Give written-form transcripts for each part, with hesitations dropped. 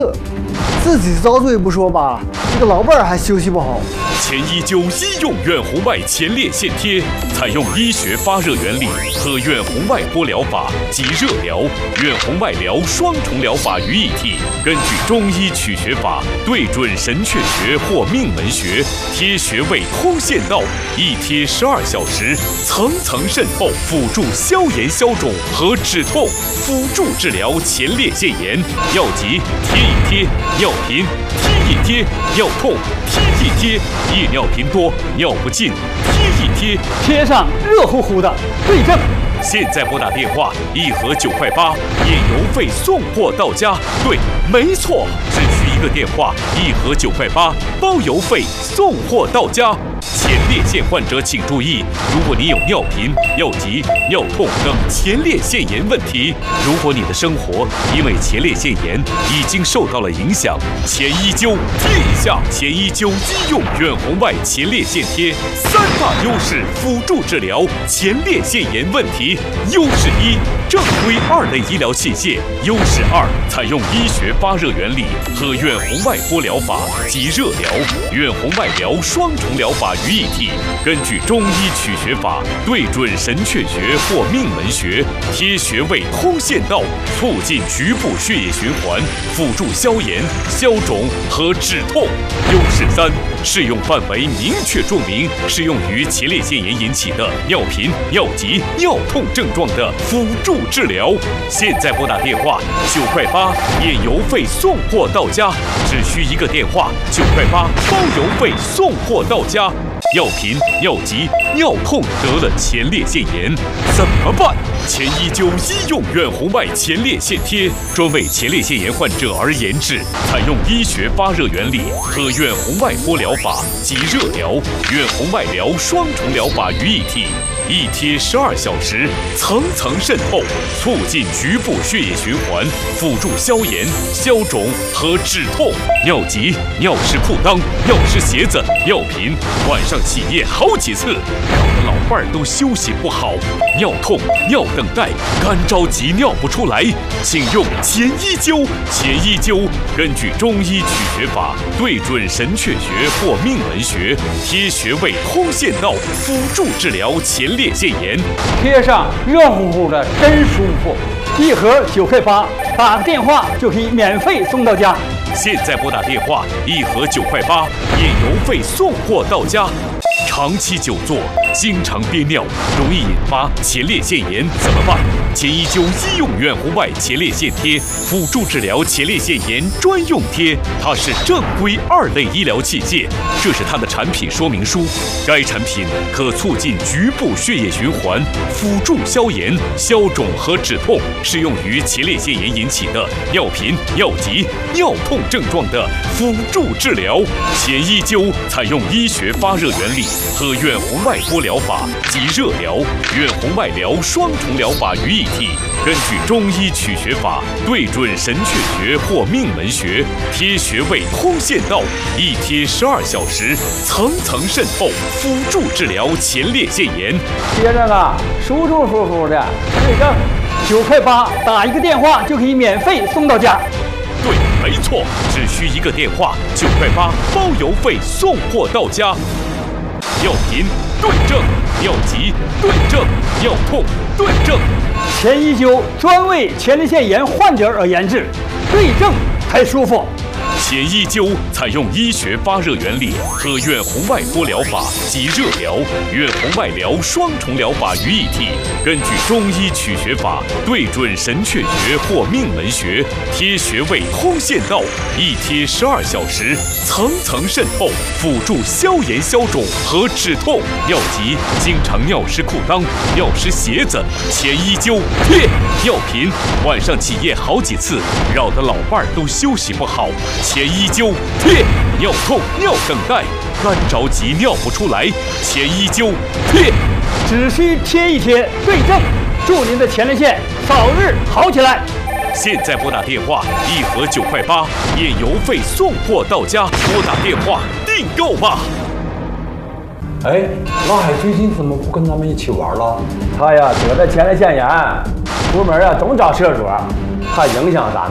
自己遭罪不说吧，这个老伴儿还休息不好。 前一灸医用远红外前列腺贴，采用医学发热原理和远红外波疗法及热疗、远红外疗双重疗法于一体，根据中医取穴法，对准神阙穴或命门穴，贴穴位通线道，一贴12小时，层层渗透，辅助消炎消肿和止痛，辅助治疗前列腺炎。药急贴一贴，尿频贴一贴，尿痛贴一贴，夜尿频多、尿不尽贴一贴， 贴上热乎乎的，对症。 现在拨打电话，1盒9块8，免邮费送货到家。对，没错，只需一个电话，1盒9块8，包邮费送货到家。前列腺患者请注意，如果你有尿频、尿急、尿痛等前列腺炎问题，如果你的生活因为前列腺炎已经受到了影响，前一灸贴一下。前一灸医用远红外前列腺贴，3大优势辅助治疗前列腺炎问题。优势1，正规2类医疗器械；优势2，采用医学发热原理和远红外波疗法及热疗、远红外疗双重疗法于一体，根据中医取穴法，对准神阙穴或命门穴，贴穴位通线道，促进局部血液循环，辅助消炎、消肿和止痛。优势3，适用范围明确注明，适用于前列腺炎引起的尿频、尿急、尿痛症状的辅助治疗。现在拨打电话9块8，免邮费送货到家，只需一个电话9块8，包邮费送货到家。尿频、尿急、尿痛得了前列腺炎怎么办？前一灸医用远红外前列腺贴，专为前列腺炎患者而研制，采用医学发热原理和远红外波疗法及热疗、远红外疗双重疗法于一体，一贴12小时，层层渗透，促进局部血液循环，辅助消炎、消肿和止痛。尿急、尿湿裤裆、尿湿鞋子、尿频，晚上起夜好几次，搞得老伴儿都休息不好。尿痛、尿等待、干着急尿不出来，请用前一灸。前一灸根据中医取穴法，对准神阙穴或命门穴，贴穴位通线道，辅助治疗前列腺炎。 贴上热乎乎的，真舒服。1盒9块8，打个电话就可以免费送到家。 现在拨打电话，1盒9块8，免邮费送货到家。长期久坐，经常憋尿，容易引发前列腺炎怎么办？前一灸医用远红外前列腺贴，辅助治疗前列腺炎专用贴，它是正规2类医疗器械，这是它的产品说明书。该产品可促进局部血液循环，辅助消炎、消肿和止痛，适用于前列腺炎引起的尿频、尿急、尿痛症状的辅助治疗。前一灸采用医学发热原理和远红外波疗法及热疗、远红外疗双重疗法于一体，根据中医取穴法，对准神阙穴或命门穴，贴穴位通线道，一贴12小时，层层渗透，辅助治疗前列腺炎。 贴着呢，舒舒服服的，对症。9块8，打一个电话就可以免费送到家。 对，没错，只需一个电话，9块8，包邮费送货到家。尿频对症，尿急对症，尿痛对症。 前一灸专为前列腺炎患者而研制，对症才舒服。 前一灸采用医学发热原理和远红外波疗法及热疗、远红外疗双重疗法于一体，根据中医取穴法，对准神阙穴或命门穴，贴穴位通线道，一贴12小时，层层渗透，辅助消炎消肿和止痛。尿急，经常尿湿裤裆、尿湿鞋子，前一灸贴。尿频，晚上起夜好几次，扰得老伴儿都休息不好。前一灸贴。尿痛、尿等待，干着急尿不出来，前一灸贴。 只需贴一贴，对症，祝您的前列腺早日好起来。 现在拨打电话，1盒9块8，免邮费送货到家。拨打电话订购吧。 哎，老海最近怎么不跟咱们一起玩了？ 他呀得了前列腺炎，出门啊总找厕所，怕影响咱们。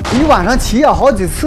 一晚上起夜好几次。